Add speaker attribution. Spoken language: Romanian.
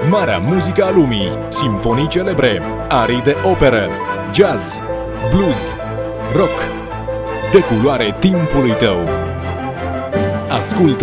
Speaker 1: Marea muzică a lumii, simfonii celebre, arii de operă, jazz, blues, rock, de culoare timpului tău. Ascultă